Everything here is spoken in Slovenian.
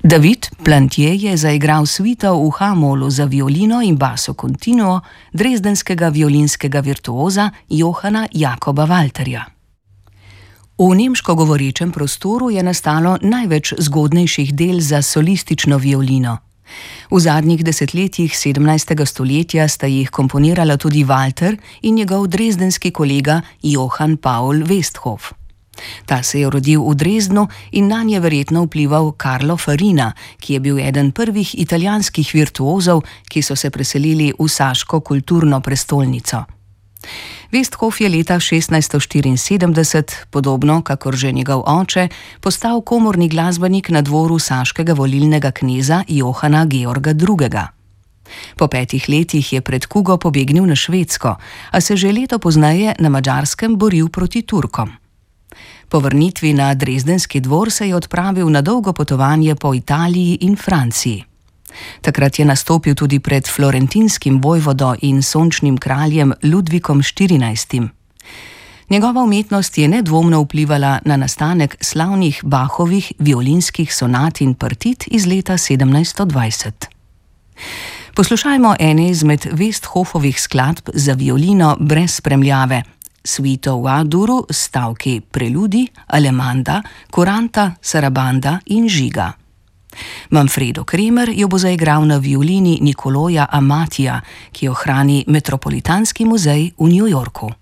David Plantier je zaigral suito v H-molu za violino in basso continuo dresdenskega violinskega virtuoza Johanna Jakoba Walterja. V nemško govorečem prostoru je nastalo največ zgodnejših del za solistično violino. V zadnjih desetletjih 17. stoletja sta jih komponirala tudi Walter in njegov dresdenski kolega Johann Paul Westhoff. Ta se je rodil v Dresdnu in nanje verjetno vplival Carlo Farina, ki je bil eden prvih italijanskih virtuozov, ki so se preselili v saško kulturno prestolnico. Westhoff je leta 1674, podobno kakor že njegov oče, postal komorni glasbenik na dvoru saškega volilnega kneza Johana Georga II. Po 5 letih je pred kugo pobegnil na Švedsko, a se že leto pozneje na Madžarskem boril proti Turkom. Po vrnitvi na dresdenski dvor se je odpravil na dolgo potovanje po Italiji in Franciji. Takrat je nastopil tudi pred florentinskim vojvodo in sončnim kraljem Ludvikom XIV. Njegova umetnost je nedvomno vplivala na nastanek slavnih Bachovih violinskih sonat in partit iz leta 1720. Poslušajmo ene izmed Westhoffovih skladb za violino brez spremljave, suito v A-duru s stavki preludi, alemanda, kuranta, sarabanda in žiga. Manfredo Kremer jo bo zaigral na violini Nicoloja Amatija, ki jo hrani Metropolitanski muzej v New Yorku.